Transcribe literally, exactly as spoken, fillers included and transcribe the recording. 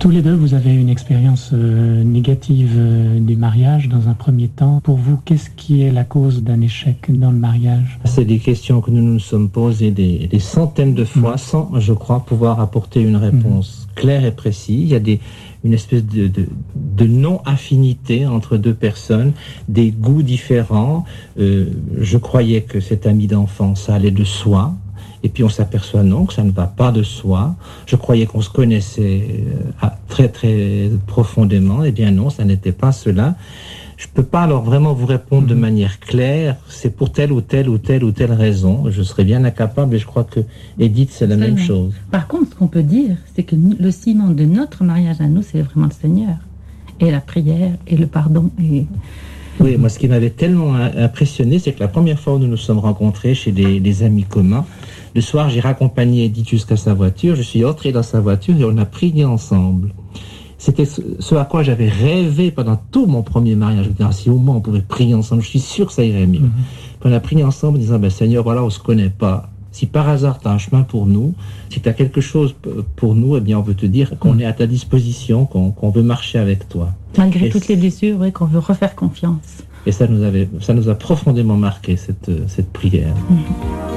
Tous les deux, vous avez une expérience euh, négative euh, du mariage dans un premier temps. Pour vous, qu'est-ce qui est la cause d'un échec dans le mariage ? C'est des questions que nous nous sommes posées des, des centaines de fois mmh. sans, je crois, pouvoir apporter une réponse mmh. claire et précise. Il y a des, une espèce de, de, de non-affinité entre deux personnes, des goûts différents. Euh, je croyais que cet ami d'enfance, ça allait de soi. Et puis on s'aperçoit non, que ça ne va pas de soi. Je croyais qu'on se connaissait euh, très très profondément. Eh bien non, ça n'était pas cela. Je ne peux pas alors vraiment vous répondre de manière claire. C'est pour telle ou telle ou telle ou telle raison. Je serais bien incapable et je crois que Edith, c'est la même chose. Par contre, ce qu'on peut dire, c'est que le ciment de notre mariage à nous, c'est vraiment le Seigneur. Et la prière et le pardon. Et... Oui, moi ce qui m'avait tellement impressionné, c'est que la première fois où nous nous sommes rencontrés chez des, des amis communs, le soir, j'ai raccompagné Edith jusqu'à sa voiture, je suis entré dans sa voiture et on a prié ensemble. C'était ce à quoi j'avais rêvé pendant tout mon premier mariage. Je me disais, ah, si au moins on pouvait prier ensemble, je suis sûr que ça irait mieux. Mm-hmm. Puis on a prié ensemble en disant, ben, Seigneur, voilà, on se connaît pas. Si par hasard tu as un chemin pour nous, si tu as quelque chose pour nous, eh bien on veut te dire qu'on mm. est à ta disposition, qu'on, qu'on veut marcher avec toi. Malgré et toutes les blessures, oui, qu'on veut refaire confiance. Et ça nous avait, ça nous a profondément marqué, cette, cette prière. Mm.